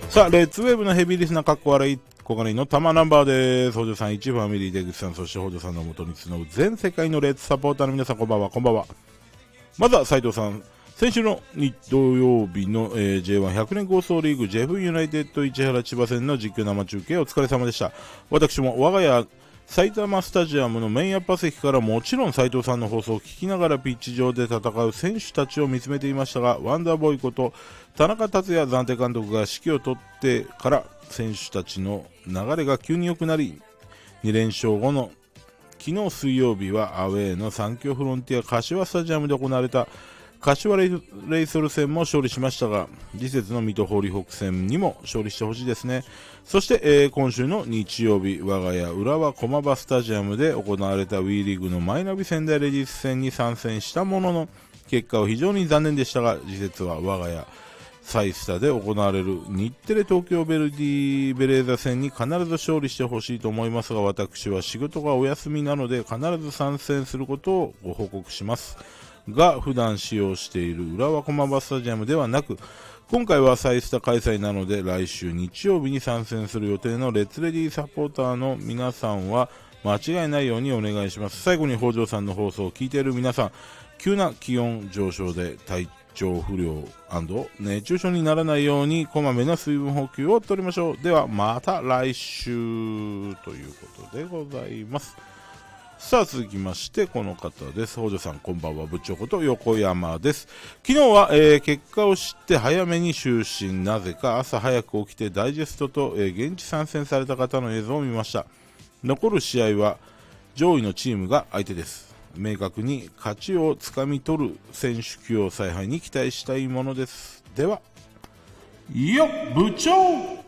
さあ、レッツウェーブのヘビーリスナーかっこ笑い小金井の玉ナンバーです。北条さん1、ファミリー出口さん、そして北条さんの元に集う全世界のレッツサポーターの皆さん、こんばんは、こんばんは。まずは斉藤さん、先週の土曜日の、J1100 年構想リーグジェフユナイテッド市原千葉戦の実況生中継お疲れ様でした。私も我が家埼玉スタジアムのメインアッパー席からもちろん斉藤さんの放送を聞きながらピッチ上で戦う選手たちを見つめていましたが、ワンダーボーイこと田中達也暫定監督が指揮を取ってから選手たちの流れが急に良くなり、2連勝後の昨日水曜日はアウェーの三強フロンティア柏スタジアムで行われた柏レイソル戦も勝利しましたが、次節の水戸ホーリー北戦にも勝利してほしいですね。そして、今週の日曜日、我が家浦和駒場スタジアムで行われた WE リーグのマイナビ仙台レディース戦に参戦したものの、結果は非常に残念でしたが、次節は我が家サイスタで行われる日テレ東京ベレーザ戦に必ず勝利してほしいと思いますが、私は仕事がお休みなので必ず参戦することをご報告しますが、普段使用している浦和駒場スタジアムではなく、今回はサイスタ開催なので来週日曜日に参戦する予定のレッツレディーサポーターの皆さんは間違いないようにお願いします。最後に北条さんの放送を聞いている皆さん、急な気温上昇で体調不良&熱中症にならないようにこまめな水分補給を取りましょう。ではまた来週ということでございます。さあ続きましてこの方です。北条さんこんばんは、部長こと横山です。昨日は、結果を知って早めに就寝、なぜか朝早く起きてダイジェストと、現地参戦された方の映像を見ました。残る試合は上位のチームが相手です。明確に勝ちをつかみ取る選手起用采配に期待したいものです。ではよっ部長。